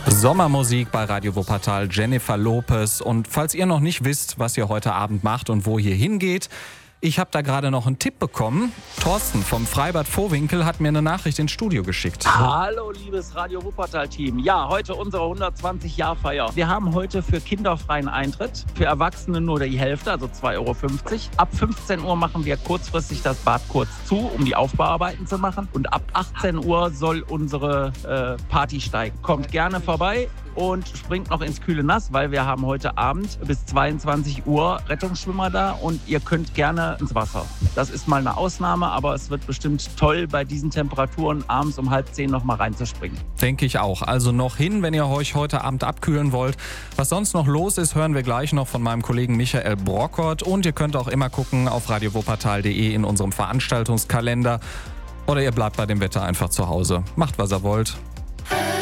Sommermusik bei Radio Wuppertal, Jennifer Lopez. Und falls ihr noch nicht wisst, was ihr heute Abend macht und wo ihr hingeht, ich habe da gerade noch einen Tipp bekommen. Thorsten vom Freibad Vohwinkel hat mir eine Nachricht ins Studio geschickt. Hallo liebes Radio Wuppertal-Team. Ja, heute unsere 120-Jahr-Feier. Wir haben heute für Kinder freien Eintritt, für Erwachsene nur die Hälfte, also 2,50 Euro. Ab 15 Uhr machen wir kurzfristig das Bad kurz zu, um die Aufbauarbeiten zu machen. Und ab 18 Uhr soll unsere Party steigen. Kommt gerne vorbei und springt noch ins kühle Nass, weil wir haben heute Abend bis 22 Uhr Rettungsschwimmer da und ihr könnt gerne ins Wasser. Das ist mal eine Ausnahme, aber es wird bestimmt toll, bei diesen Temperaturen abends um 9:30 noch mal reinzuspringen. Denke ich auch. Also noch hin, wenn ihr euch heute Abend abkühlen wollt. Was sonst noch los ist, hören wir gleich noch von meinem Kollegen Michael Brockert. Und ihr könnt auch immer gucken auf radiowuppertal.de in unserem Veranstaltungskalender. Oder ihr bleibt bei dem Wetter einfach zu Hause. Macht, was ihr wollt.